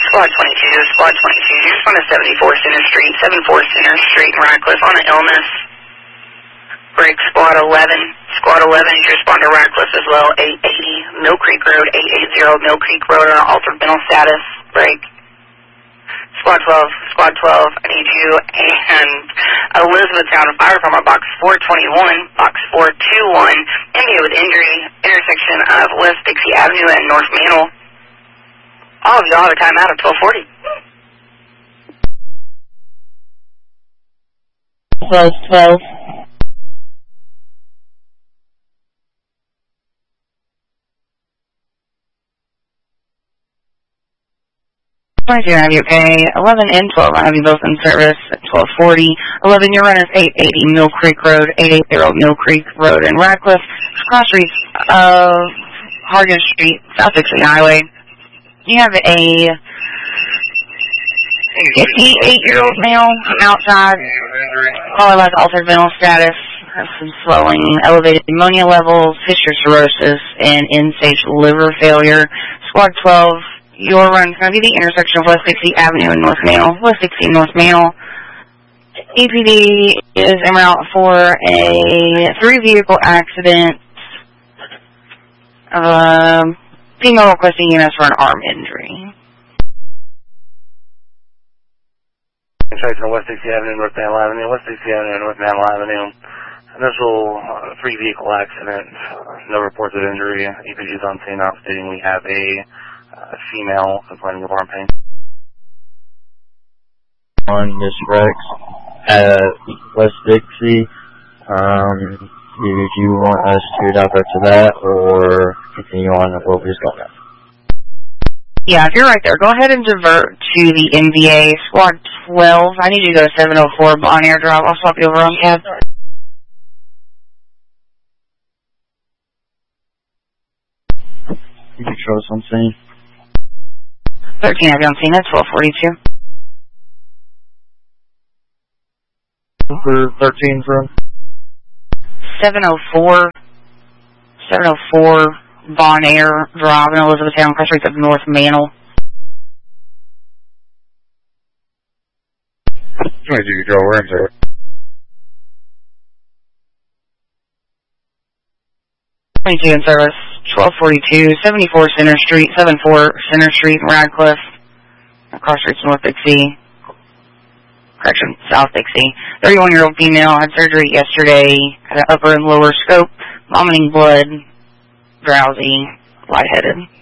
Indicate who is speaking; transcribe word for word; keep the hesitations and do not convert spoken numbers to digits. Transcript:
Speaker 1: Squad twenty-two, Squad twenty-two, you respond to seventy-four Center Street, seventy-four Center Street in Radcliffe on an illness. Break Squad eleven, Squad eleven, you respond to Radcliffe as well, eight eighty Mill Creek Road, eight eighty Mill Creek Road on altered mental status. Break. Squad twelve, Squad twelve, I need you and Elizabethtown Fire Department, box four twenty-one, box four twenty-one, India with injury, intersection of West Dixie Avenue and North Mantle. All of y'all have a timeout of twelve forty.
Speaker 2: twelve twelve. twenty-two, I have you okay. eleven and twelve, I have you both in service at twelve forty. eleven, your run is eight eighty Mill Creek Road, eight eighty Mill Creek Road in Radcliffe. Cross streets of Hargan Street, South Dixie Highway. You have a fifty-eight-year-old male outside. Caller has altered mental status, has some swelling, elevated pneumonia levels, fissure cirrhosis, and end-stage liver failure. Squad twelve, your run is going to be the intersection of West Dixie Avenue and North Mantle. West Dixie and North Mantle. E P D is en route for a three-vehicle accident. Um, female requesting E M S for an arm injury.
Speaker 3: Intersection of West Dixie Avenue and North Mantle Avenue. West Dixie Avenue and North Mantle Avenue. Initial uh, three-vehicle accident. No reports of injury. E P D is on scene now stating we have a Uh, female complaining of arm pain.
Speaker 4: On Miss Rex at West Dixie, um, did you want us to divert to that or continue on where we just going now?
Speaker 2: Yeah, if you're right there, go ahead and divert to the M V A Squad twelve. I need you to go to seven oh four Bon Air Drive. I'll swap you over on cab.
Speaker 4: You can show us on scene.
Speaker 2: thirteen, I've been on scene. That's twelve forty-two.
Speaker 4: For thirteen from?
Speaker 2: seven oh four. seven oh four Bon Air Drive in Elizabethtown, cross streets of North Mantle.
Speaker 4: twenty-two, Joe, we're in there.
Speaker 2: twenty-two in service. twelve forty-two, seventy-four Center Street, seventy-four Center Street, Radcliffe, across streets North Dixie, correction, South Dixie. thirty-one-year-old female had surgery yesterday, had an upper and lower scope, vomiting blood, drowsy, lightheaded.